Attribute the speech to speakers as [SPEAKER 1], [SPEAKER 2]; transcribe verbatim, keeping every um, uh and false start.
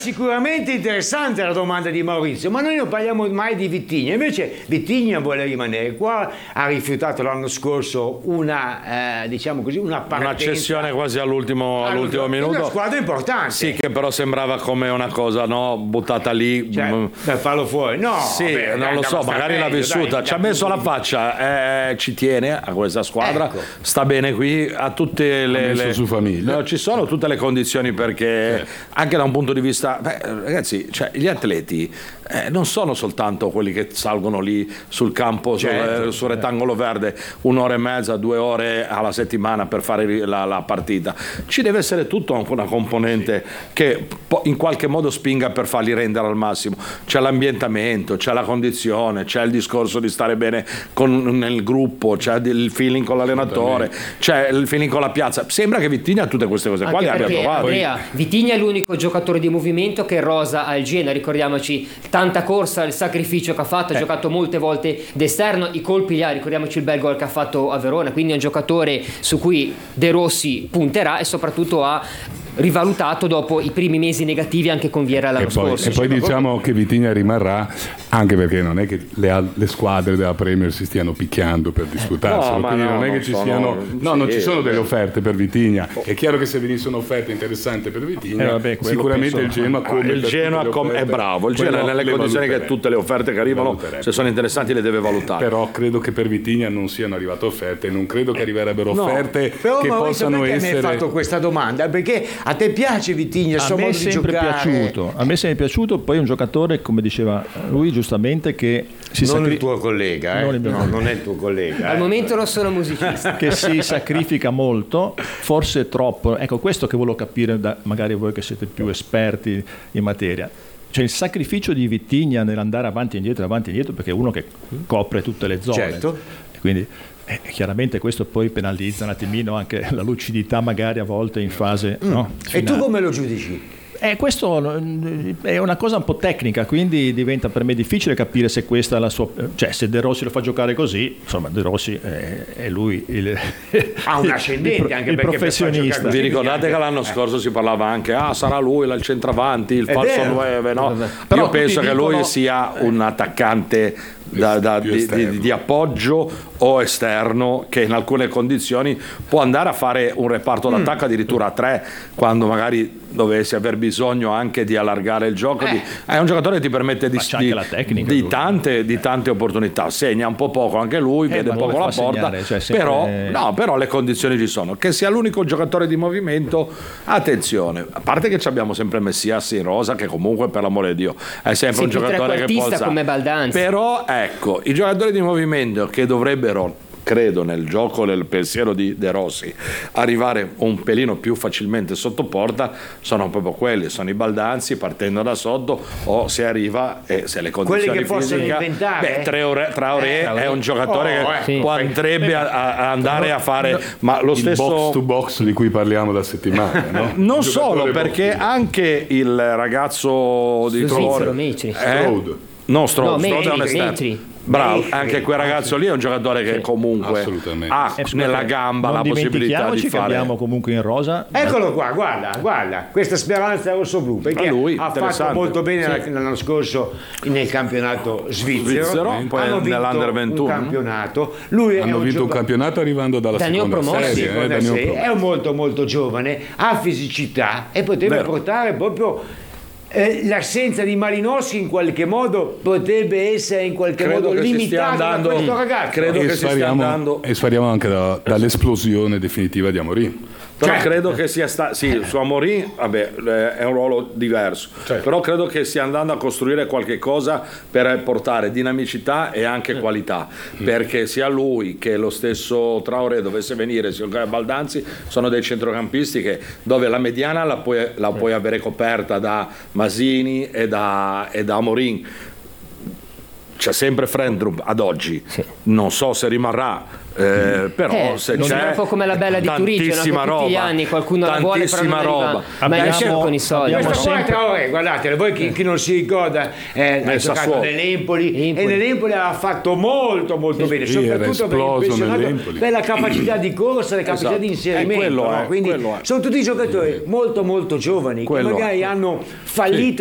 [SPEAKER 1] Sicuramente interessante la domanda di Maurizio, ma noi non parliamo mai di Vitigna. Invece Vitigna vuole rimanere qua, ha rifiutato l'anno scorso una, eh, diciamo così, una partenza.
[SPEAKER 2] Una cessione quasi all'ultimo, all'ultimo minuto.
[SPEAKER 1] Una squadra importante.
[SPEAKER 2] Sì, che però sembrava come una cosa, no, buttata lì.
[SPEAKER 1] Cioè, per farlo fuori. No,
[SPEAKER 2] sì,
[SPEAKER 1] beh,
[SPEAKER 2] non
[SPEAKER 1] dai,
[SPEAKER 2] lo so, magari l'ha
[SPEAKER 1] meglio,
[SPEAKER 2] vissuta.
[SPEAKER 1] dai,
[SPEAKER 2] Ci ha messo la faccia, eh, ci tiene a questa squadra,
[SPEAKER 1] ecco.
[SPEAKER 2] Sta bene qui, ha tutte le...
[SPEAKER 3] Ha messo
[SPEAKER 2] le
[SPEAKER 3] su famiglia.
[SPEAKER 2] No, ci sono tutte le condizioni perché sì. Anche da un punto di vista... Beh, ragazzi, cioè, gli atleti eh, non sono soltanto quelli che salgono lì sul campo, certo, sul, sul rettangolo verde un'ora e mezza, due ore alla settimana per fare la, la partita. Ci deve essere tutto anche una componente che in qualche modo spinga per farli rendere al massimo. C'è l'ambientamento, c'è la condizione, c'è il discorso di stare bene con, nel gruppo, c'è il feeling con l'allenatore, c'è il feeling con la piazza. Sembra che Vitigna tutte queste cose qua
[SPEAKER 4] anche
[SPEAKER 2] le abbia
[SPEAKER 4] perché,
[SPEAKER 2] trovate.
[SPEAKER 4] Andrea, Vitigna è l'unico giocatore di movimento che rosa al Genoa, ricordiamoci tanta corsa, il sacrificio che ha fatto, ha eh. giocato molte volte d'esterno, i colpi li ha, ricordiamoci il bel gol che ha fatto a Verona, quindi è un giocatore su cui De Rossi punterà e soprattutto ha rivalutato dopo i primi mesi negativi anche con Vieira l'anno
[SPEAKER 3] e poi,
[SPEAKER 4] scorso.
[SPEAKER 3] E poi diciamo che Vitigna rimarrà, anche perché non è che le, le squadre della Premier si stiano picchiando per disputarselo,
[SPEAKER 2] no,
[SPEAKER 3] quindi
[SPEAKER 2] no,
[SPEAKER 3] non è che
[SPEAKER 2] non
[SPEAKER 3] ci
[SPEAKER 2] sono,
[SPEAKER 3] siano no,
[SPEAKER 2] sì,
[SPEAKER 3] non ci sono delle
[SPEAKER 2] beh.
[SPEAKER 3] offerte per Vitigna. È chiaro che se venisse un'offerta interessante per Vitigna,
[SPEAKER 5] eh, vabbè,
[SPEAKER 3] sicuramente
[SPEAKER 5] penso,
[SPEAKER 3] il Genoa come
[SPEAKER 2] il Genoa com- è bravo, il Genoa nelle condizioni che tutte le offerte che arrivano, se sono interessanti le deve valutare.
[SPEAKER 3] Però credo che per Vitigna non siano arrivate offerte, non credo che arriverebbero
[SPEAKER 1] no,
[SPEAKER 3] offerte
[SPEAKER 1] però
[SPEAKER 3] che
[SPEAKER 1] Maurizio,
[SPEAKER 3] possano
[SPEAKER 1] perché
[SPEAKER 3] essere.
[SPEAKER 1] mi hai fatto questa domanda? Perché a te piace Vitigna, il suo modo di giocare?
[SPEAKER 5] Piaciuto. A me è sempre piaciuto, poi è un giocatore, come diceva lui giustamente, che si
[SPEAKER 1] non
[SPEAKER 5] sacri-
[SPEAKER 1] il tuo collega, eh?
[SPEAKER 5] non, il
[SPEAKER 1] no, non è il tuo collega.
[SPEAKER 4] Al
[SPEAKER 1] eh.
[SPEAKER 4] momento non sono musicista.
[SPEAKER 5] che si sacrifica molto, forse troppo. Ecco, questo che volevo capire da magari voi che siete più esperti in materia. Cioè il sacrificio di Vitigna nell'andare avanti e indietro, avanti e indietro, perché è uno che copre tutte le zone.
[SPEAKER 1] Certo.
[SPEAKER 5] Quindi eh, chiaramente questo poi penalizza un attimino anche la lucidità magari a volte in fase mm. no,
[SPEAKER 1] E tu come lo giudici?
[SPEAKER 5] Eh, questo è una cosa un po' tecnica, quindi diventa per me difficile capire se questa è la sua, cioè se De Rossi lo fa giocare così, insomma De Rossi è, è lui il,
[SPEAKER 1] ha un ascendente
[SPEAKER 5] il,
[SPEAKER 1] anche
[SPEAKER 5] il
[SPEAKER 1] perché
[SPEAKER 5] professionista.
[SPEAKER 2] Vi ricordate che l'anno scorso si parlava anche ah sarà lui il centravanti, il falso nueve, no? Io penso che lui sia un attaccante da, da, di, di, di appoggio o esterno che in alcune condizioni può andare a fare un reparto d'attacco addirittura a tre quando magari dovessi aver bisogno anche di allargare il gioco. Eh. Di, è un giocatore che ti permette di, di,
[SPEAKER 5] la tecnica,
[SPEAKER 2] di, tante, di tante opportunità, segna un po' poco anche lui,
[SPEAKER 5] eh,
[SPEAKER 2] vede poco la porta, segnare, cioè sempre... però, no, però le condizioni ci sono. Che sia l'unico giocatore di movimento, attenzione, a parte che ci abbiamo sempre Messias in rosa che comunque per l'amore di Dio è sempre
[SPEAKER 4] sì,
[SPEAKER 2] un giocatore che può
[SPEAKER 4] come Baldanzi.
[SPEAKER 2] Però ecco, i giocatori di movimento che dovrebbero, credo nel gioco del pensiero di De Rossi, arrivare un pelino più facilmente sotto porta sono proprio quelli, sono i Baldanzi partendo da sotto o se arriva e se le condizioni
[SPEAKER 1] quelli che possono
[SPEAKER 2] fisiche,
[SPEAKER 1] inventare
[SPEAKER 2] beh, Traoré, Traoré eh, è un giocatore
[SPEAKER 1] oh,
[SPEAKER 2] che
[SPEAKER 1] eh,
[SPEAKER 2] può
[SPEAKER 1] sì.
[SPEAKER 2] andrebbe a, a andare a fare ma lo
[SPEAKER 3] il
[SPEAKER 2] stesso
[SPEAKER 3] box to box di cui parliamo da settimane, no?
[SPEAKER 2] non solo perché anche il ragazzo di
[SPEAKER 4] Svizzero,
[SPEAKER 2] Metri
[SPEAKER 3] eh?
[SPEAKER 2] no, Strode,
[SPEAKER 4] no,
[SPEAKER 2] Strode è un esterno.
[SPEAKER 4] Metri.
[SPEAKER 2] Bravo, anche quel ragazzo lì è un giocatore che comunque ha
[SPEAKER 5] eh,
[SPEAKER 2] nella gamba
[SPEAKER 5] non
[SPEAKER 2] la possibilità di
[SPEAKER 5] che
[SPEAKER 2] fare.
[SPEAKER 5] Abbiamo comunque in rosa.
[SPEAKER 1] Eccolo qua, guarda, guarda, questa speranza rosso-blu perché
[SPEAKER 2] lui,
[SPEAKER 1] ha fatto molto bene sì. l'anno scorso nel campionato svizzero,
[SPEAKER 2] svizzero poi
[SPEAKER 1] hanno vinto
[SPEAKER 2] nell'Under ventuno
[SPEAKER 1] un campionato. Lui
[SPEAKER 3] hanno
[SPEAKER 1] un
[SPEAKER 3] vinto
[SPEAKER 1] gioco...
[SPEAKER 3] un campionato arrivando dalla
[SPEAKER 4] Danilo
[SPEAKER 3] seconda
[SPEAKER 4] Promossi,
[SPEAKER 3] serie,
[SPEAKER 1] seconda
[SPEAKER 3] eh,
[SPEAKER 1] serie. È un molto molto giovane, ha fisicità e potrebbe
[SPEAKER 2] Vero.
[SPEAKER 1] portare proprio Eh, l'assenza di Malinowski in qualche modo potrebbe essere in qualche
[SPEAKER 2] credo
[SPEAKER 1] modo
[SPEAKER 2] che si stia
[SPEAKER 1] limitata
[SPEAKER 2] andando,
[SPEAKER 1] da questo ragazzo.
[SPEAKER 2] credo
[SPEAKER 3] e
[SPEAKER 2] che si stia andando
[SPEAKER 3] e spariamo anche da, dall'esplosione definitiva di Amorim.
[SPEAKER 2] però
[SPEAKER 1] Certo.
[SPEAKER 2] credo che sia sta- sì, su Amorim vabbè eh, è un ruolo diverso
[SPEAKER 3] Certo.
[SPEAKER 2] però credo che stia andando a costruire qualche cosa per portare dinamicità e anche qualità perché sia lui che lo stesso Traoré dovesse venire sia Baldanzi sono dei centrocampisti che dove la mediana la puoi, la puoi avere coperta da Masini e da, e da Amorim. c'è sempre Frendrup ad oggi,
[SPEAKER 4] Sì.
[SPEAKER 2] non so se rimarrà. Eh, però
[SPEAKER 4] Eh,
[SPEAKER 2] se
[SPEAKER 4] non
[SPEAKER 2] c'è
[SPEAKER 4] è un po' come la bella di Turigio, no? Che
[SPEAKER 2] tantissima
[SPEAKER 4] tutti gli
[SPEAKER 2] roba,
[SPEAKER 4] anni qualcuno la vuole, però non
[SPEAKER 2] tantissima
[SPEAKER 4] arriva
[SPEAKER 2] roba.
[SPEAKER 4] mai a
[SPEAKER 5] Abbiamo-
[SPEAKER 4] cerco con i soldi.
[SPEAKER 5] abbiamo
[SPEAKER 1] Questo qua è
[SPEAKER 5] sempre-
[SPEAKER 1] Traoré, guardate, voi chi, chi non si ricorda, eh, ha
[SPEAKER 2] Nel
[SPEAKER 1] giocato
[SPEAKER 2] Sassuolo.
[SPEAKER 1] nell'Empoli,
[SPEAKER 4] Empoli.
[SPEAKER 1] e nell'Empoli ha fatto molto molto bene,
[SPEAKER 3] sì, era
[SPEAKER 1] soprattutto per
[SPEAKER 3] esploso
[SPEAKER 1] impressionato
[SPEAKER 3] nell'Empoli.
[SPEAKER 1] per la capacità di corsa, le capacità
[SPEAKER 2] Esatto.
[SPEAKER 1] di inserimento,
[SPEAKER 2] Eh, quello
[SPEAKER 1] no?
[SPEAKER 2] è,
[SPEAKER 1] Quindi
[SPEAKER 2] quello è.
[SPEAKER 1] sono tutti giocatori molto molto giovani
[SPEAKER 2] Quello
[SPEAKER 1] che magari
[SPEAKER 2] è.
[SPEAKER 1] hanno fallito